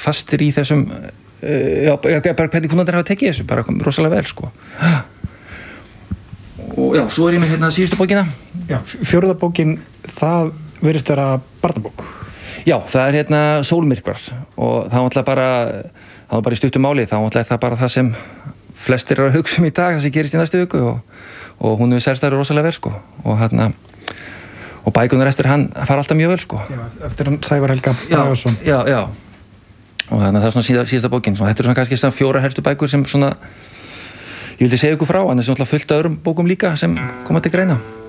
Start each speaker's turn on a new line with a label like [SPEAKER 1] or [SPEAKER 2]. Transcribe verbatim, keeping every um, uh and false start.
[SPEAKER 1] fastir í þessum já, bara hvernig kúnnarnir hafa tekið þessu bara rosalega vel sko og já, svo er ég með hérna síðustu bókina
[SPEAKER 2] Já, fjórða bókin, það virðist vera barnabók
[SPEAKER 1] Já, það er hérna Sólmyrkvar og það var alltaf bara það var bara í stuttum máli, þá var alltaf það bara það sem flestir eru að hugsa um í dag það sem gerist í næstu viku og, og hún hefur selst það rosalega vel sko og hérna og bækunar eftir hann fara alltaf mjög vel sko
[SPEAKER 2] Já, eftir hann Sævar Helga Bragason
[SPEAKER 1] Já, já, og þannig að það er svona síða, síðasta bókin svona, þetta er svona kannski svona fjóra helstu bækur sem svona ég vildi segja ykkur frá, en það er svona fullt af öðrum bókum líka sem koma til greina